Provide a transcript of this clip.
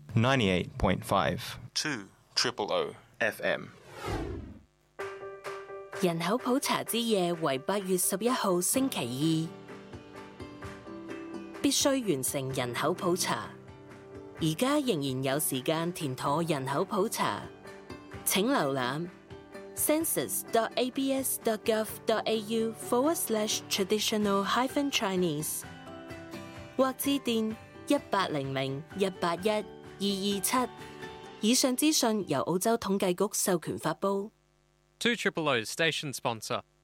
98.5 2 FM。 人口普查之夜為8月11號星期二，必須完成人口普查。而家仍然有時間填妥人口普查，請瀏覽 census.abs.gov.au/traditional-chinese 或致電1800-181-227。以上資訊由澳洲統計局授權發布。 2 Station Sponsor